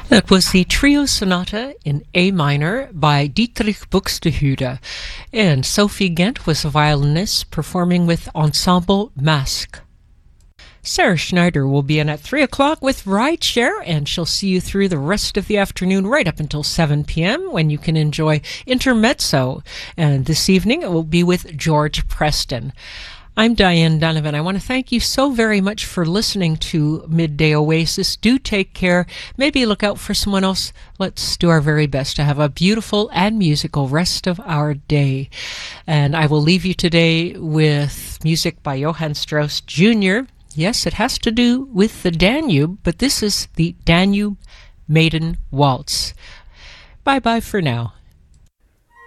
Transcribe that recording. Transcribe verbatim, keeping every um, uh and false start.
That was the Trio Sonata in A minor by Dietrich Buxtehude, and Sophie Ghent was a violinist performing with Ensemble Masque. Sarah Schneider will be in at three o'clock with Rideshare, and she'll see you through the rest of the afternoon right up until seven p.m. when you can enjoy Intermezzo. And this evening it will be with George Preston. I'm Diane Donovan. I want to thank you so very much for listening to Midday Oasis. Do take care. Maybe look out for someone else. Let's do our very best to have a beautiful and musical rest of our day. And I will leave you today with music by Johann Strauss Junior Yes, it has to do with the Danube, but this is the Danube Maiden Waltz. Bye-bye for now.